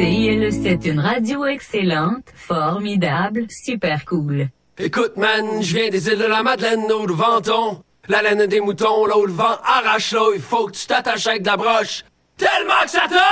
CILE, c'est une radio excellente, formidable, super cool. Écoute, man, je viens des îles de la Madeleine, où le venton, la laine des moutons, là où le vent arrache, là, il faut que tu t'attaches avec de la broche, tellement que ça te